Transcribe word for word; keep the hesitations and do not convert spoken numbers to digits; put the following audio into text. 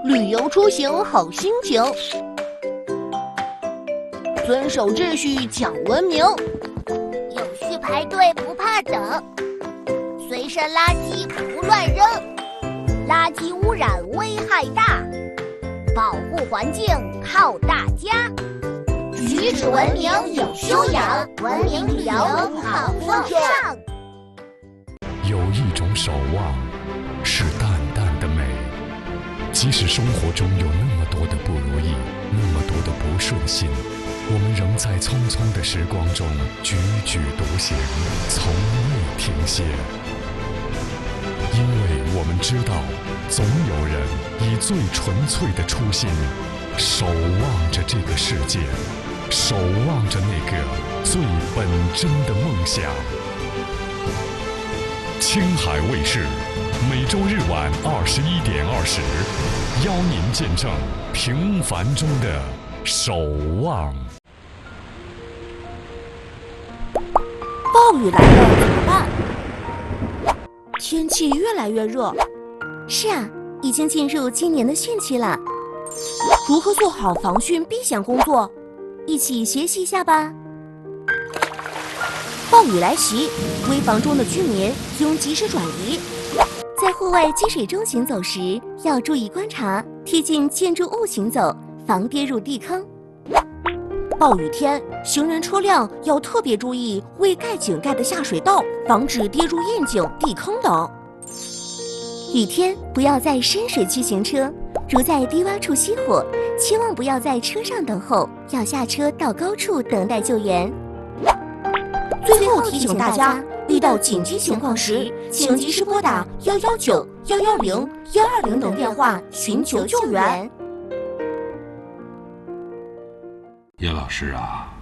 旅游出行好心情，遵守秩序讲文明， 有序排队不怕等，随身垃圾不乱扔，垃圾污染危害大，保护环境靠大家。举止文明有修养，文明旅游好风尚。 有一种守望，是淡淡的美。即使生活中有那么多的不如意，那么多的不顺心，我们仍在匆匆的时光中踽踽独行，从未停歇。因为我们知道，总有人以最纯粹的初心，守望着这个世界，守望着那个最本真的梦想。青海卫视每周日晚二十一点二十，邀您见证平凡中的守望。 暴雨来了怎么办？天气越来越热。 是啊，已经进入今年的汛期了。 如何做好防汛避险工作？ 一起学习一下吧。 暴雨来袭，危房中的居民应及时转移。 在户外积水中行走时，要注意观察，贴近建筑物行走，防跌入地坑。 暴雨天，行人车辆要特别注意未盖井盖的下水道，防止跌入窨井、地坑等。 雨天不要在深水区行车，如在低洼处熄火，千万不要在车上等候，要下车到高处等待救援。 最后提醒大家，遇到紧急情况时，请及时拨打幺幺九、幺幺零、幺二零等电话寻求救援。 叶老师啊，